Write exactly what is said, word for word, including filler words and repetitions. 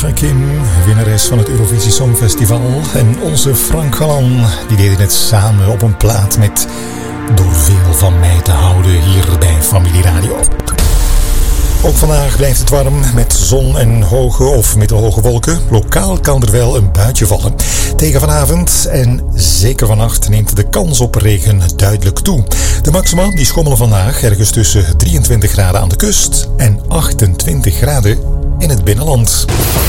Sascha Kim, winnares van het Eurovisie Songfestival. En onze Frank Galan, die deden het samen op een plaat met Door veel van mij te houden hier bij Familie Radio. Ook vandaag blijft het warm met zon en hoge of middelhoge wolken. Lokaal kan er wel een buitje vallen. Tegen vanavond en zeker vannacht neemt de kans op regen duidelijk toe. De maxima die schommelen vandaag ergens tussen drieëntwintig graden aan de kust en achtentwintig graden in het binnenland.